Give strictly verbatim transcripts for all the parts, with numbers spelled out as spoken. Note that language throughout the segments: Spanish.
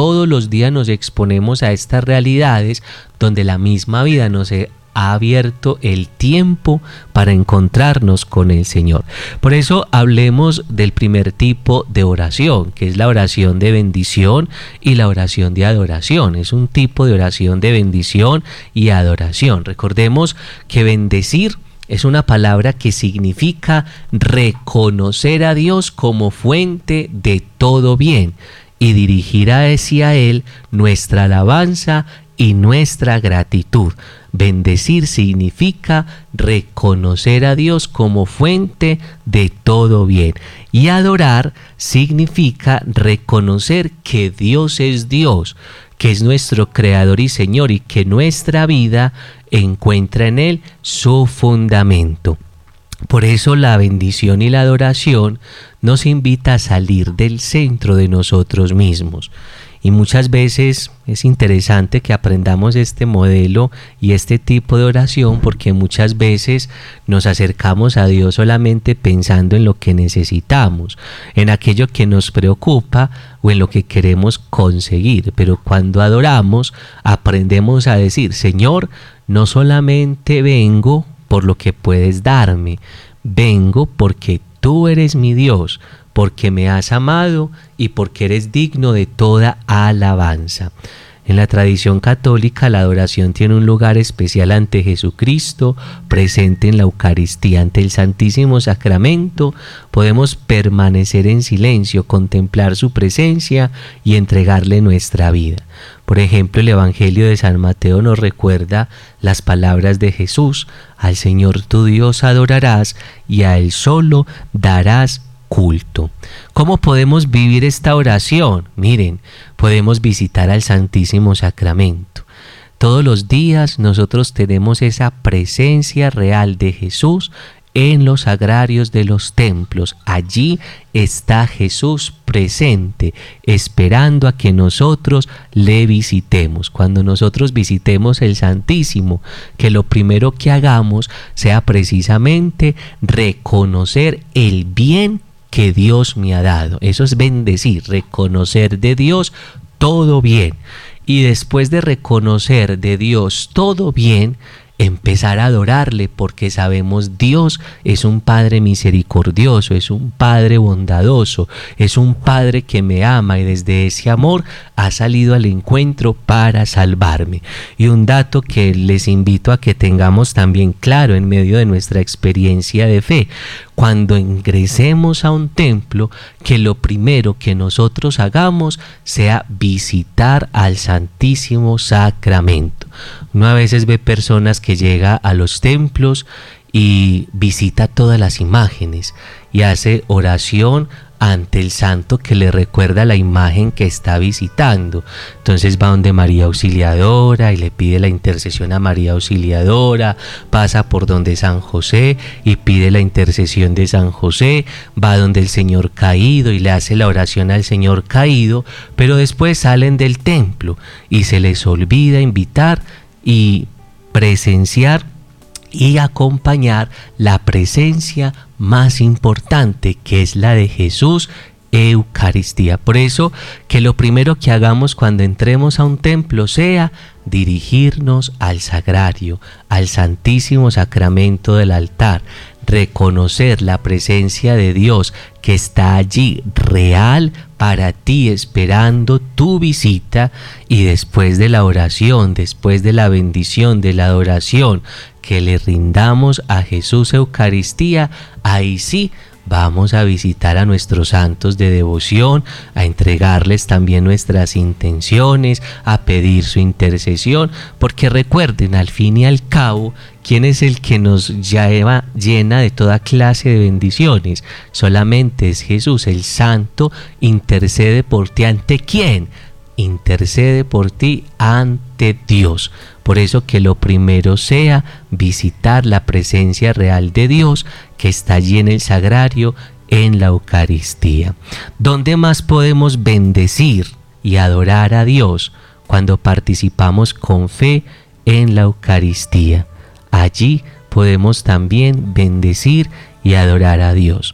todos los días nos exponemos a estas realidades donde la misma vida nos ha abierto el tiempo para encontrarnos con el Señor. Por eso hablemos del primer tipo de oración, que es la oración de bendición y la oración de adoración. Es un tipo de oración de bendición y adoración. Recordemos que bendecir es una palabra que significa reconocer a Dios como fuente de todo bien y dirigir hacia Él nuestra alabanza y nuestra gratitud. Bendecir significa reconocer a Dios como fuente de todo bien. Y adorar significa reconocer que Dios es Dios, que es nuestro Creador y Señor y que nuestra vida encuentra en Él su fundamento. Por eso la bendición y la adoración nos invita a salir del centro de nosotros mismos. Y muchas veces es interesante que aprendamos este modelo y este tipo de oración, porque muchas veces nos acercamos a Dios solamente pensando en lo que necesitamos, en aquello que nos preocupa o en lo que queremos conseguir. Pero cuando adoramos, aprendemos a decir: Señor, no solamente vengo por lo que puedes darme, vengo porque tú eres mi Dios, porque me has amado y porque eres digno de toda alabanza. En la tradición católica, la adoración tiene un lugar especial ante Jesucristo, presente en la Eucaristía. Ante el Santísimo Sacramento podemos permanecer en silencio, contemplar su presencia y entregarle nuestra vida. Por ejemplo, el Evangelio de San Mateo nos recuerda las palabras de Jesús: al Señor tu Dios adorarás y a Él solo darás culto. ¿Cómo podemos vivir esta oración? Miren, podemos visitar al Santísimo Sacramento. Todos los días nosotros tenemos esa presencia real de Jesús en los sagrarios de los templos. Allí está Jesús presente, esperando a que nosotros le visitemos. Cuando nosotros visitemos el Santísimo, que lo primero que hagamos sea precisamente reconocer el bien que Dios me ha dado. Eso es bendecir, reconocer de Dios todo bien. Y después de reconocer de Dios todo bien, empezar a adorarle, porque sabemos Dios es un Padre misericordioso, es un Padre bondadoso, es un Padre que me ama y desde ese amor ha salido al encuentro para salvarme. Y un dato que les invito a que tengamos también claro en medio de nuestra experiencia de fe: cuando ingresemos a un templo, que lo primero que nosotros hagamos sea visitar al Santísimo Sacramento. Uno a veces ve personas que llega a los templos y visita todas las imágenes y hace oración ante el santo que le recuerda la imagen que está visitando. Entonces va donde María Auxiliadora y le pide la intercesión a María Auxiliadora, pasa por donde San José y pide la intercesión de San José, va donde el Señor caído y le hace la oración al Señor caído, pero después salen del templo y se les olvida invitar y presenciar y acompañar la presencia más importante, que es la de Jesús, Eucaristía. Por eso que lo primero que hagamos cuando entremos a un templo sea dirigirnos al sagrario, al Santísimo Sacramento del altar, reconocer la presencia de Dios que está allí real para ti, esperando tu visita. Y después de la oración, después de la bendición, de la adoración que le rindamos a Jesús Eucaristía, ahí sí vamos a visitar a nuestros santos de devoción, a entregarles también nuestras intenciones, a pedir su intercesión, porque recuerden, al fin y al cabo, ¿quién es el que nos lleva, llena de toda clase de bendiciones? Solamente es Jesús. El santo intercede por ti. ¿Ante quién? Intercede por ti ante Dios. Por eso que lo primero sea visitar la presencia real de Dios que está allí en el sagrario, en la Eucaristía. ¿Dónde más podemos bendecir y adorar a Dios? Cuando participamos con fe en la Eucaristía. Allí podemos también bendecir y adorar a Dios.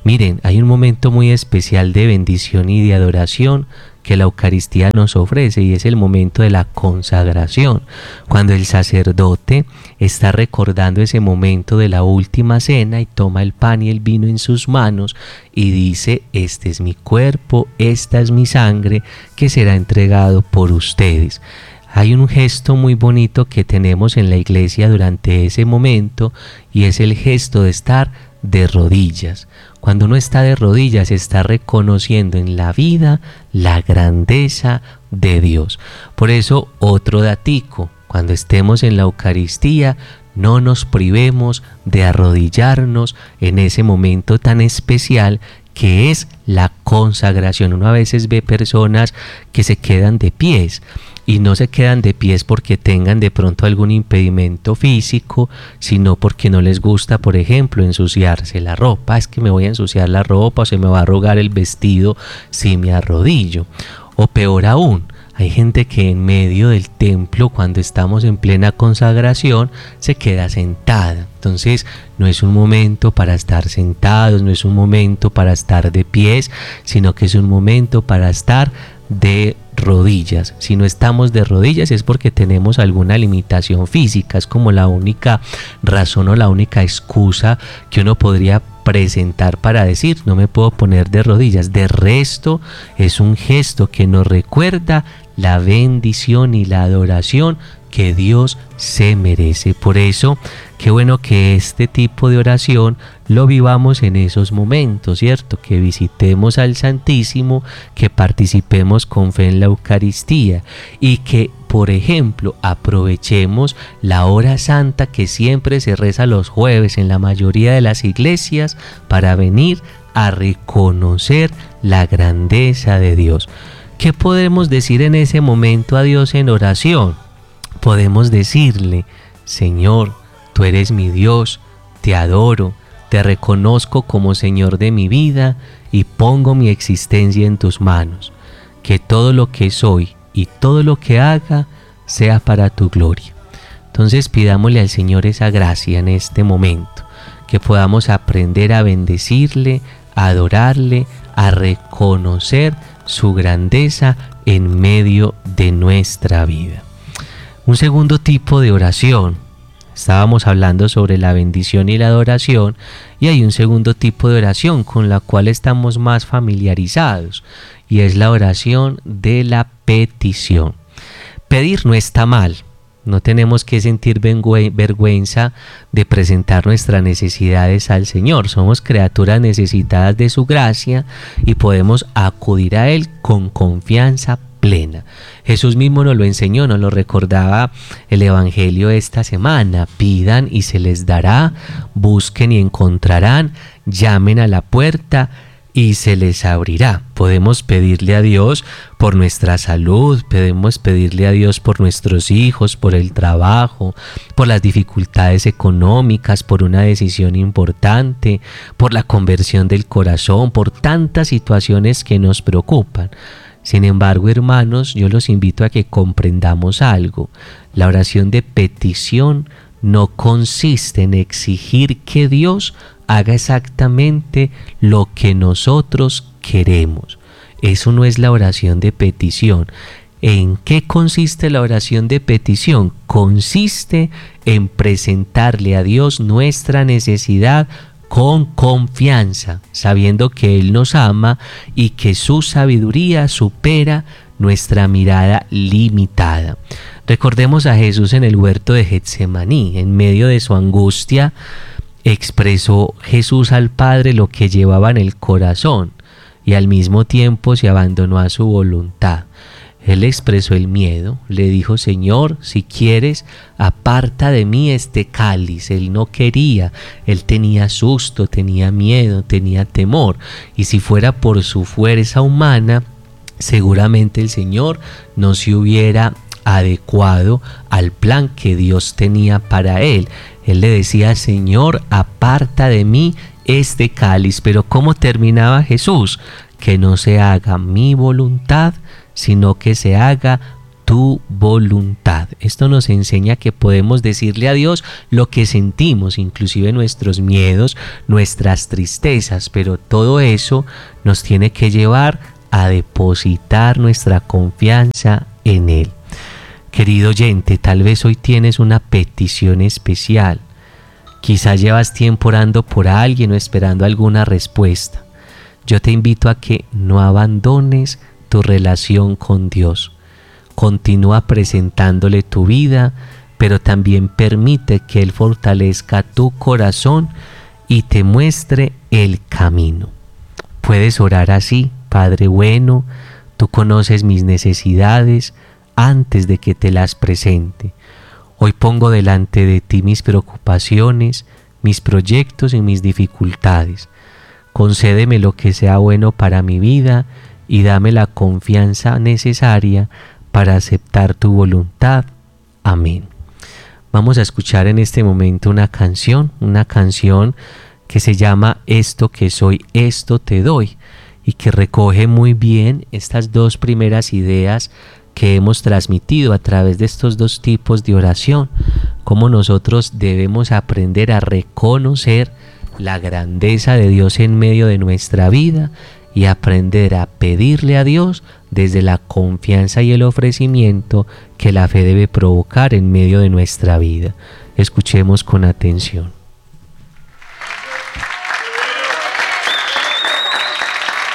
Miren, hay un momento muy especial de bendición y de adoración que la Eucaristía nos ofrece, y es el momento de la consagración, cuando el sacerdote está recordando ese momento de la última cena y toma el pan y el vino en sus manos y dice: este es mi cuerpo, esta es mi sangre, que será entregado por ustedes. Hay un gesto muy bonito que tenemos en la iglesia durante ese momento, y es el gesto de estar de rodillas. Cuando uno está de rodillas, está reconociendo en la vida la grandeza de Dios. Por eso, otro datico: cuando estemos en la Eucaristía, no nos privemos de arrodillarnos en ese momento tan especial que es la consagración. Uno a veces ve personas que se quedan de pies, y no se quedan de pies porque tengan de pronto algún impedimento físico, sino porque no les gusta, por ejemplo, ensuciarse la ropa. Es que me voy a ensuciar la ropa, o se me va a arrugar el vestido si me arrodillo. O peor aún, hay gente que en medio del templo, cuando estamos en plena consagración, se queda sentada. Entonces, no es un momento para estar sentados, no es un momento para estar de pies, sino que es un momento para estar de rodillas. Si no estamos de rodillas es porque tenemos alguna limitación física. Es como la única razón o la única excusa que uno podría presentar para decir: no me puedo poner de rodillas. De resto, es un gesto que nos recuerda la bendición y la adoración que Dios se merece. Por eso, qué bueno que este tipo de oración lo vivamos en esos momentos, ¿cierto? Que visitemos al Santísimo, que participemos con fe en la Eucaristía, y que, por ejemplo, aprovechemos la hora santa que siempre se reza los jueves en la mayoría de las iglesias para venir a reconocer la grandeza de Dios. ¿Qué podemos decir en ese momento a Dios en oración? Podemos decirle: Señor, tú eres mi Dios, te adoro, te reconozco como Señor de mi vida y pongo mi existencia en tus manos. Que todo lo que soy y todo lo que haga sea para tu gloria. Entonces pidámosle al Señor esa gracia en este momento, que podamos aprender a bendecirle, a adorarle, a reconocer su grandeza en medio de nuestra vida. Un segundo tipo de oración. Estábamos hablando sobre la bendición y la adoración, y hay un segundo tipo de oración con la cual estamos más familiarizados, y es la oración de la petición. Pedir no está mal. No tenemos que sentir vergüenza de presentar nuestras necesidades al Señor. Somos criaturas necesitadas de su gracia y podemos acudir a Él con confianza plena. Jesús mismo nos lo enseñó, nos lo recordaba el Evangelio esta semana: pidan y se les dará, busquen y encontrarán, llamen a la puerta y se les abrirá. Podemos pedirle a Dios por nuestra salud, podemos pedirle a Dios por nuestros hijos, por el trabajo, por las dificultades económicas, por una decisión importante, por la conversión del corazón, por tantas situaciones que nos preocupan. Sin embargo, hermanos, yo los invito a que comprendamos algo. La oración de petición no consiste en exigir que Dios haga exactamente lo que nosotros queremos. Eso no es la oración de petición. ¿En qué consiste la oración de petición? Consiste en presentarle a Dios nuestra necesidad con confianza, sabiendo que Él nos ama y que su sabiduría supera nuestra mirada limitada. Recordemos a Jesús en el huerto de Getsemaní. En medio de su angustia, expresó Jesús al Padre lo que llevaba en el corazón, y al mismo tiempo se abandonó a su voluntad. Él expresó el miedo, le dijo: Señor, si quieres, aparta de mí este cáliz. Él no quería, él tenía susto, tenía miedo, tenía temor, y si fuera por su fuerza humana, seguramente el Señor no se hubiera adecuado al plan que Dios tenía para él. Él le decía: Señor, aparta de mí este cáliz. Pero ¿cómo terminaba Jesús? Que no se haga mi voluntad, sino que se haga tu voluntad. Esto nos enseña que podemos decirle a Dios lo que sentimos, inclusive nuestros miedos, nuestras tristezas, pero todo eso nos tiene que llevar a depositar nuestra confianza en Él. Querido oyente, tal vez hoy tienes una petición especial. Quizás llevas tiempo orando por alguien o esperando alguna respuesta. Yo te invito a que no abandones tu relación con Dios. Continúa presentándole tu vida, pero también permite que Él fortalezca tu corazón y te muestre el camino. Puedes orar así: Padre bueno, tú conoces mis necesidades antes de que te las presente. Hoy pongo delante de ti mis preocupaciones, mis proyectos y mis dificultades. Concédeme lo que sea bueno para mi vida y dame la confianza necesaria para aceptar tu voluntad. Amén. Vamos a escuchar en este momento una canción, una canción que se llama Esto que soy, esto te doy, y que recoge muy bien estas dos primeras ideas que hemos transmitido a través de estos dos tipos de oración, cómo nosotros debemos aprender a reconocer la grandeza de Dios en medio de nuestra vida y aprender a pedirle a Dios desde la confianza y el ofrecimiento que la fe debe provocar en medio de nuestra vida. Escuchemos con atención.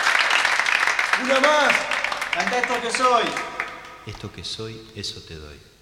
Una más. Canta esto que soy. Esto que soy, eso te doy.